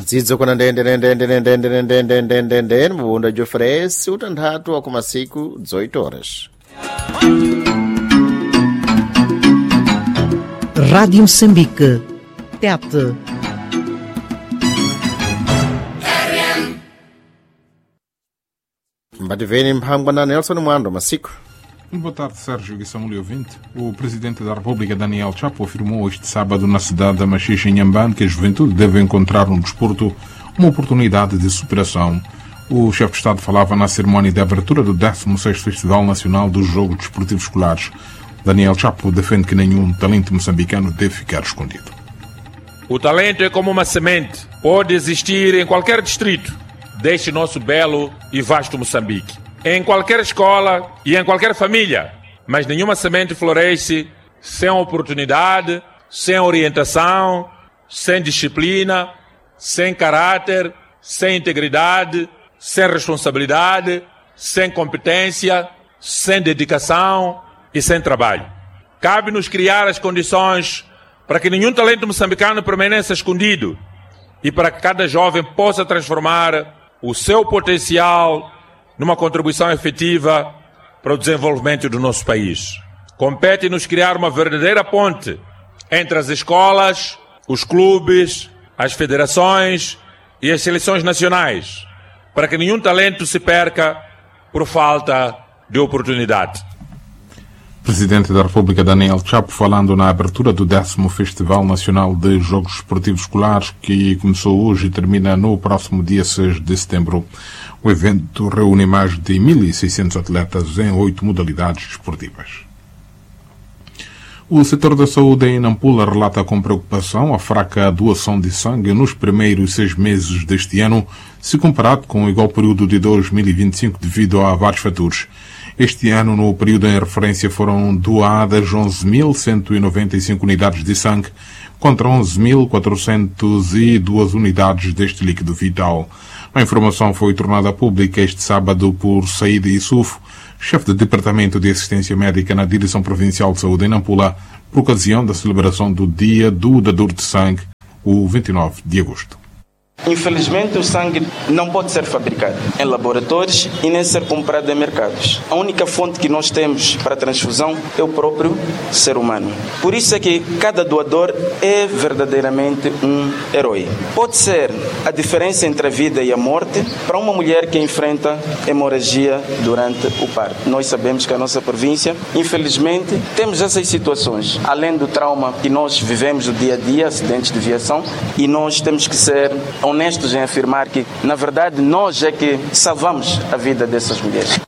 dzidzo kuna ndende mubunda de oferece utandatu wa kumasiku 18 horas. Rádio Moçambique, TET. Mbativeni mphangwa na Nelson Mwando masiku. Boa tarde, Sérgio Guissamo ouvinte. O Presidente da República, Daniel Chapo, afirmou este sábado na cidade da Machixe, em Inhambane, que a juventude deve encontrar no desporto uma oportunidade de superação. O chefe de Estado falava na cerimónia de abertura do 16º Festival Nacional dos Jogos Desportivos Escolares. Daniel Chapo defende que nenhum talento moçambicano deve ficar escondido. O talento é como uma semente. Pode existir em qualquer distrito deste nosso belo e vasto Moçambique. Em qualquer escola e em qualquer família, mas nenhuma semente floresce sem oportunidade, sem orientação, sem disciplina, sem caráter, sem integridade, sem responsabilidade, sem competência, sem dedicação e sem trabalho. Cabe-nos criar as condições para que nenhum talento moçambicano permaneça escondido e para que cada jovem possa transformar o seu potencial numa contribuição efetiva para o desenvolvimento do nosso país. Compete-nos criar uma verdadeira ponte entre as escolas, os clubes, as federações e as seleções nacionais, para que nenhum talento se perca por falta de oportunidade. Presidente da República Daniel Chapo falando na abertura do 10º Festival Nacional de Jogos Desportivos Escolares, que começou hoje e termina no próximo dia 6 de setembro. O evento reúne mais de 1.600 atletas em 8 modalidades desportivas. O setor da saúde em Nampula relata com preocupação a fraca doação de sangue nos primeiros 6 meses deste ano, se comparado com o igual período de 2025, devido a vários fatores. Este ano, no período em referência, foram doadas 11.195 unidades de sangue, contra 11.402 unidades deste líquido vital. A informação foi tornada pública este sábado por Saíde Issoufo, chefe do Departamento de Assistência Médica na Direção Provincial de Saúde em Nampula, por ocasião da celebração do Dia do Dador de Sangue, o 29 de agosto. Infelizmente, o sangue não pode ser fabricado em laboratórios e nem ser comprado em mercados. A única fonte que nós temos para transfusão é o próprio ser humano. Por isso é que cada doador é verdadeiramente um herói. Pode ser a diferença entre a vida e a morte para uma mulher que enfrenta hemorragia durante o parto. Nós sabemos que a nossa província, infelizmente, temos essas situações. Além do trauma que nós vivemos no dia a dia, acidentes de viação, e nós temos que ser honestos em afirmar que, na verdade, nós é que salvamos a vida dessas mulheres.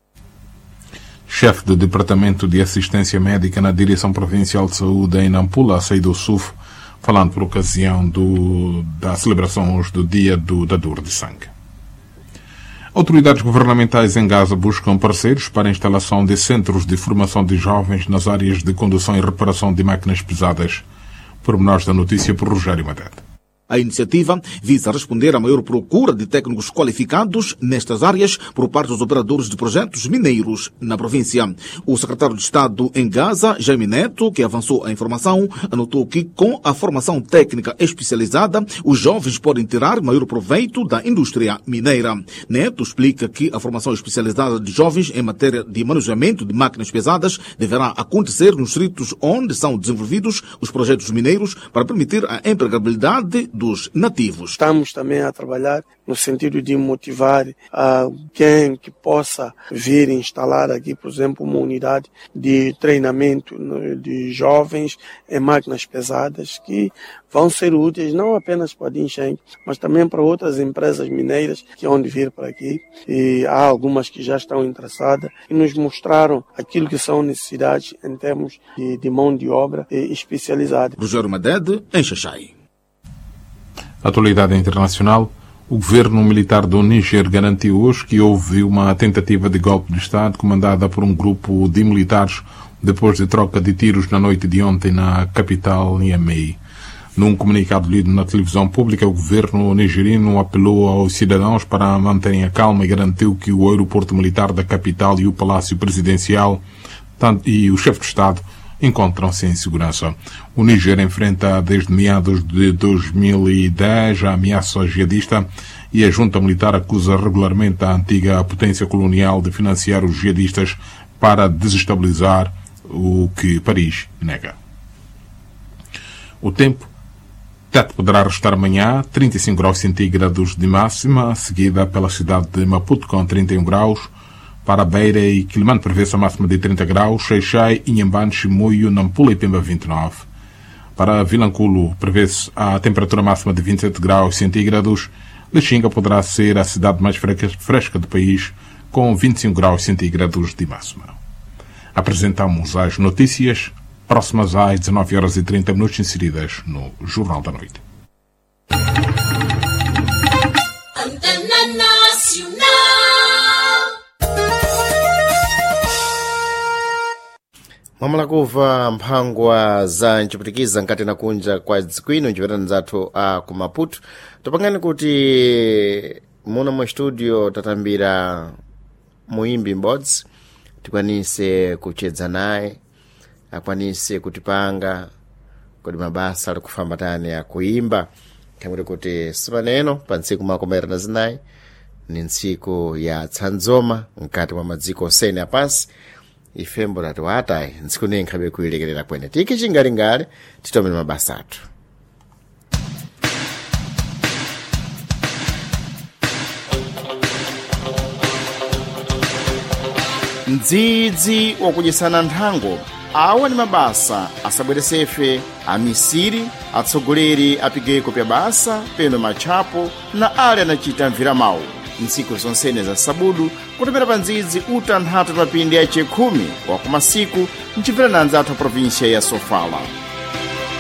Chefe do Departamento de Assistência Médica na Direção Provincial de Saúde em Nampula, Saído Issoufo, falando por ocasião da celebração hoje do Dia do Dador de Sangue. Autoridades governamentais em Gaza buscam parceiros para a instalação de centros de formação de jovens nas áreas de condução e reparação de máquinas pesadas. Pormenores da notícia por Rogério Madede. A iniciativa visa responder à maior procura de técnicos qualificados nestas áreas por parte dos operadores de projetos mineiros na província. O secretário de Estado em Gaza, Jaime Neto, que avançou a informação, anotou que com a formação técnica especializada, os jovens podem tirar maior proveito da indústria mineira. Neto explica que a formação especializada de jovens em matéria de manuseamento de máquinas pesadas deverá acontecer nos distritos onde são desenvolvidos os projetos mineiros para permitir a empregabilidade dos nativos. Estamos também a trabalhar no sentido de motivar alguém que possa vir instalar aqui, por exemplo, uma unidade de treinamento de jovens em máquinas pesadas que vão ser úteis não apenas para a Dincheng, mas também para outras empresas mineiras que vão vir para aqui. E há algumas que já estão interessadas e nos mostraram aquilo que são necessidades em termos de mão de obra especializada. Rogério Madede, em Xaxai. Atualidade internacional. O governo militar do Níger garantiu hoje que houve uma tentativa de golpe de Estado comandada por um grupo de militares depois de troca de tiros na noite de ontem na capital Niamey. Num comunicado lido na televisão pública, o governo nigeriano apelou aos cidadãos para manterem a calma e garantiu que o aeroporto militar da capital e o palácio presidencial e o chefe de Estado encontram-se em segurança. O Níger enfrenta desde meados de 2010 a ameaça jihadista e a junta militar acusa regularmente a antiga potência colonial de financiar os jihadistas para desestabilizar, o que Paris nega. O tempo. Tete poderá restar amanhã 35 graus centígrados de máxima, seguida pela cidade de Maputo com 31 graus. Para Beira e Quilimane prevê-se a máxima de 30 graus, Xai-Xai, Inhambane, Chimoio, Nampula e Pemba 29. Para Vilanculo prevê-se a temperatura máxima de 27 graus centígrados. Lixinga poderá ser a cidade mais fresca do país, com 25 graus centígrados de máxima. Apresentamos as notícias próximas às 19h30, inseridas no Jornal da Noite. Mwamala kuva mphangwa za nciputikiza nkati na kunja kwa dzikwino nciperani zathu ku Maputo. Topangani kuti muno mu studio tatambira muimbi m'bodzi tikwanise kuchedza naye, akwanise kutipanga kuti mabasa ali kufamba tani akuimba. Thamwiri kuti sipaneno pa ntsiku makomerana zinayi ni ntsiku ya tsanzoma nkati mwa madziko osene apansi. Ifembo lati watayi ntsiku nenkhabe kuyilekerera kwene tiki chingalingali titomere mabasa athu. Mdzidzi wakudyesana nthango awa ni mabasa asabweresefe amisiri atsogoleri apigeko pya basa peno matchapo na ali anachita mvira mawu ntsiku zonsene za sabudu kutomera pa ndzidzi uta nthatu mapindi ya 10 wa kumasiku mcimvera na anzathu a província ya Sofala.